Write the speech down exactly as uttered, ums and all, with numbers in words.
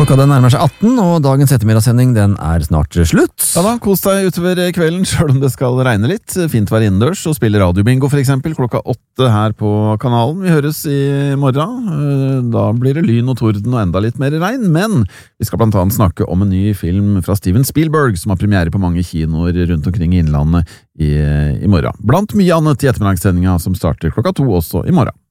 Klokka den nærmer seg atten, og dagens ettermiddagssending den er snart slutt. Ja da, kos deg utover kvelden, selv om det skal regne litt. Fint vær innendørs, og spille radiobingo for eksempel, klokka åtte her på kanalen. Vi høres i morgen. Da blir det lyn og torden og enda litt mer regn, men vi skal blant annet snakke om en ny film fra Steven Spielberg, som har premiere på mange kinoer rundt omkring i innlandet i, i morgen. Blant mye annet i ettermiddagssendinga som starter klokka to også i morgen.